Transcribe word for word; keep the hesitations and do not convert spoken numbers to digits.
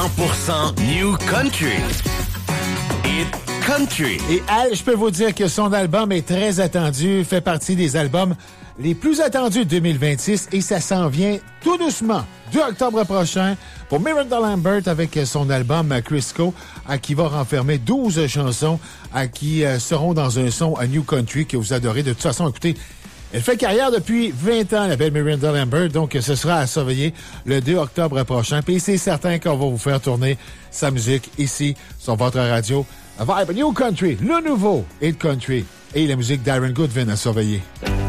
cent pour cent New Country. Hit Country. Et Al, je peux vous dire que son album est très attendu, fait partie des albums les plus attendus de deux mille vingt-six et ça s'en vient tout doucement, deux octobre prochain, pour Miranda Lambert avec son album Crisco, à qui va renfermer douze chansons à qui euh, seront dans un son à New Country que vous adorez. De toute façon, écoutez, elle fait carrière depuis vingt ans, la belle Miranda Lambert, donc ce sera à surveiller le deux octobre prochain. Puis c'est certain qu'on va vous faire tourner sa musique ici, sur votre radio. Vibe New Country, le nouveau Hit Country et la musique d'Aaron Goodwin à surveiller.